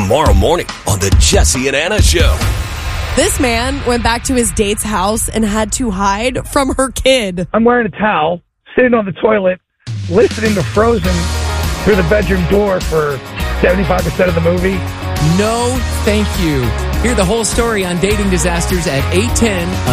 tomorrow morning on the Jesse and Anna Show. This man went back to his date's house and had to hide from her kid. I'm wearing a towel, sitting on the toilet, listening to Frozen through the bedroom door for 75% of the movie. No, thank you. Hear the whole story on dating disasters at 8:10 on